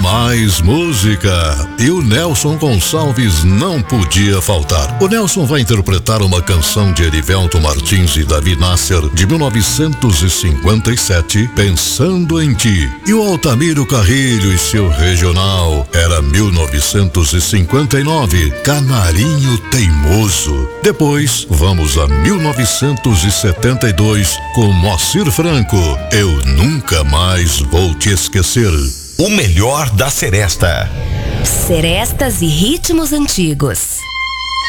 mais música. E o Nelson Gonçalves não podia faltar. O Nelson vai interpretar uma canção de Erivelto Martins e Davi Nasser de 1957, Pensando em Ti. E o Altamiro Carrilho e seu regional era 1959, Canarinho Teimoso. Depois, vamos a 1972 com Moacir Franco, Eu Nunca Mais Vou Te Esquecer. O melhor da Seresta. Serestas e ritmos antigos.